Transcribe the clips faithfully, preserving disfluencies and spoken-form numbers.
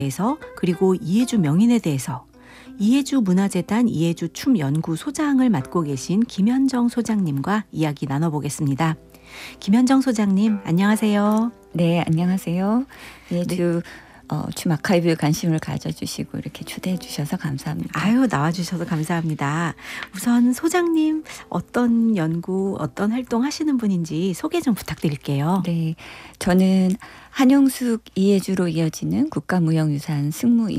대해서, 그리고 이해주 명인에 대해서 이해주 문화재단 이해주 춤연구소장을 맡고 계신 김현정 소장님과 이야기 나눠보겠습니다. 김현정 소장님, 안녕하세요. 네, 안녕하세요. 이해주 네. 어, 춤 아카이브에 관심을 가져주시고 이렇게 초대해 주셔서 감사합니다. 아유, 나와주셔서 감사합니다. 우선 소장님, 어떤 연구, 어떤 활동 하시는 분인지 소개 좀 부탁드릴게요. 네, 저는 한용숙 이해주로 이어지는 국가무형유산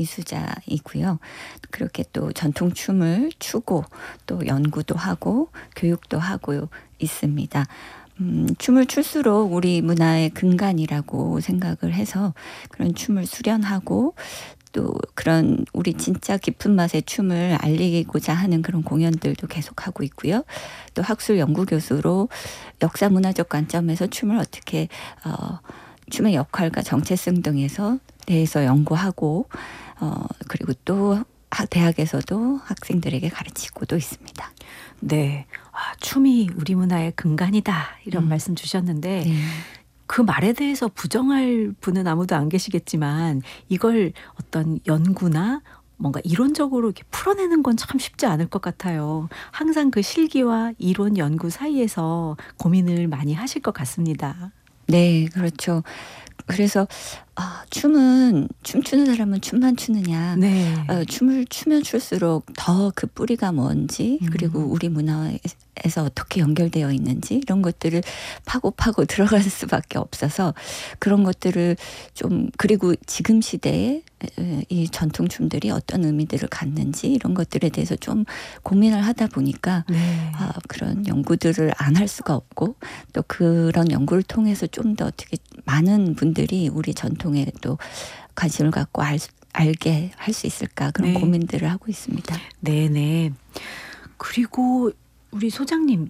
승무이수자이고요. 그렇게 또 전통춤을 추고 또 연구도 하고 교육도 하고 있습니다. 음, 춤을 출수록 우리 문화의 근간이라고 생각을 해서 그런 춤을 수련하고 또 그런 우리 진짜 깊은 맛의 춤을 알리고자 하는 그런 공연들도 계속하고 있고요. 또 학술 연구교수로 역사문화적 관점에서 춤을 어떻게 어, 춤의 역할과 정체성 등에서 대해서 연구하고 어, 그리고 또 대학에서도 학생들에게 가르치고도 있습니다. 네, 아, 춤이 우리 문화의 근간이다 이런 음. 말씀 주셨는데 네. 그 말에 대해서 부정할 분은 아무도 안 계시겠지만 이걸 어떤 연구나 뭔가 이론적으로 이렇게 풀어내는 건 참 쉽지 않을 것 같아요. 항상 그 실기와 이론 연구 사이에서 고민을 많이 하실 것 같습니다. 네, 그렇죠. 그래서 아, 춤은 춤추는 사람은 춤만 추느냐. 네. 어, 춤을 추면 출수록 더 그 뿌리가 뭔지 음. 그리고 우리 문화에서 어떻게 연결되어 있는지 이런 것들을 파고 파고 들어갈 수밖에 없어서 그런 것들을 좀 그리고 지금 시대에 이 전통춤들이 어떤 의미들을 갖는지 이런 것들에 대해서 좀 고민을 하다 보니까 네. 아, 그런 연구들을 안 할 수가 없고 또 그런 연구를 통해서 좀 더 어떻게 많은 분들이 우리 전통에 또 관심을 갖고 알, 알게 할 수 있을까 그런 네. 고민들을 하고 있습니다. 네네. 그리고 우리 소장님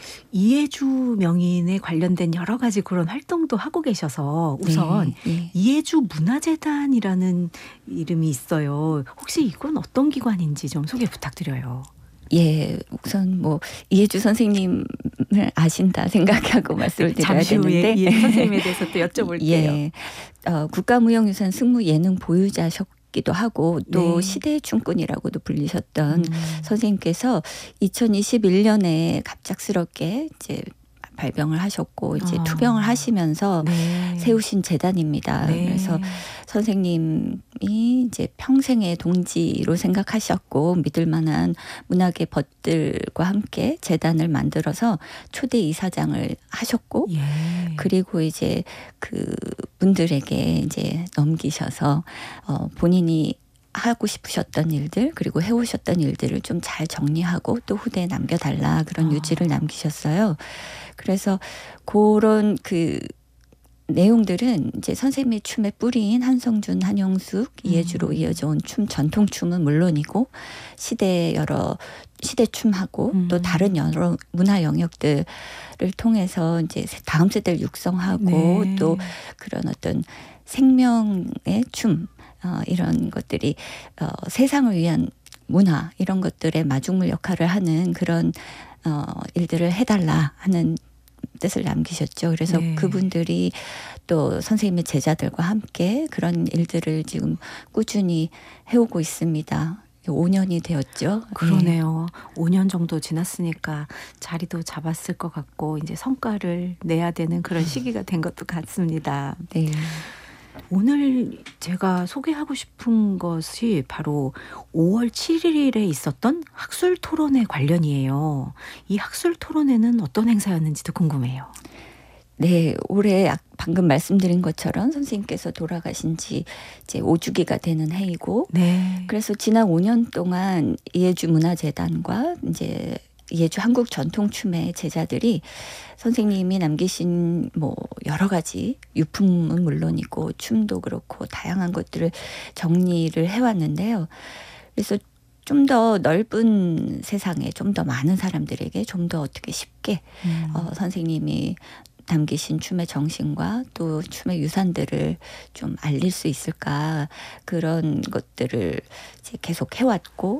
이해주 명인에 관련된 여러 가지 그런 활동도 하고 계셔서 우선 네, 네. 이해주 문화재단이라는 이름이 있어요. 혹시 이건 어떤 기관인지 좀 소개 부탁드려요. 예, 우선 뭐 이해주 선생님을 아신다 생각하고 말씀을 드려야 잠시 후에 되는데 이해주 선생님에 대해서 또 여쭤볼게요. 예, 어, 국가무형유산 승무예능 보유자셨기도 하고 또 네. 시대의 춤꾼이라고도 불리셨던 음. 선생님께서 이천이십일 년에 갑작스럽게 이제 발병을 하셨고 이제 어. 투병을 하시면서 네. 세우신 재단입니다. 네. 그래서 선생님이 이제 평생의 동지로 생각하셨고 믿을 만한 문학의 벗들과 함께 재단을 만들어서 초대 이사장을 하셨고 예. 그리고 이제 그 분들에게 이제 넘기셔서 어, 본인이 하고 싶으셨던 일들 그리고 해오셨던 일들을 좀 잘 정리하고 또 후대에 남겨달라 그런 아. 유지를 남기셨어요. 그래서 그런 그 내용들은 이제 선생님의 춤의 뿌리인 한성준, 한용숙, 이해주로 음. 이어져 온 춤, 전통춤은 물론이고 시대의 여러 시대 춤하고 음. 또 다른 여러 문화 영역들을 통해서 이제 다음 세대를 육성하고 네. 또 그런 어떤 생명의 춤 어, 이런 것들이 어, 세상을 위한 문화 이런 것들의 마중물 역할을 하는 그런 어, 일들을 해달라 하는 뜻을 남기셨죠. 그래서 네. 그분들이 또 선생님의 제자들과 함께 그런 일들을 지금 꾸준히 해오고 있습니다. 오 년이 되었죠. 그러네요. 네. 오 년 정도 지났으니까 자리도 잡았을 것 같고 이제 성과를 내야 되는 그런 시기가 된 것도 같습니다. 네. 오늘 제가 소개하고 싶은 것이 바로 오월 칠일에 있었던 학술 토론회 관련이에요. 이 학술 토론회는 어떤 행사였는지도 궁금해요. 네, 올해 방금 말씀드린 것처럼 선생님께서 돌아가신 지 이제 오 주기가 되는 해이고, 네. 그래서 지난 오 년 동안 이해주 문화재단과 이제 이해주 한국 전통춤의 제자들이 선생님이 남기신 뭐 여러 가지 유품은 물론이고 춤도 그렇고 다양한 것들을 정리를 해왔는데요. 그래서 좀 더 넓은 세상에 좀 더 많은 사람들에게 좀 더 어떻게 쉽게 음. 어, 선생님이 남기신 춤의 정신과 또 춤의 유산들을 좀 알릴 수 있을까 그런 것들을 이제 계속 해왔고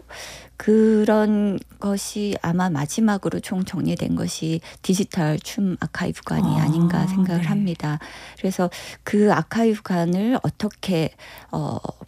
그런 것이 아마 마지막으로 총 정리된 것이 디지털 춤 아카이브관이 아, 아닌가 생각을 네. 합니다. 그래서 그 아카이브관을 어떻게 어,